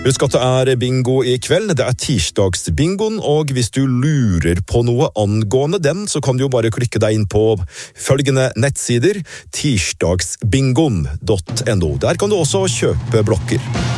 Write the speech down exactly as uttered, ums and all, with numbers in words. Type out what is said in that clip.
Husk at det er bingo i kveld, det er tirsdagsbingoen, og hvis du lurer på noe angående den, så kan du jo bare klikke deg inn på følgende nettsider, tirsdagsbingoen punktum no. Der kan du også kjøpe blokker.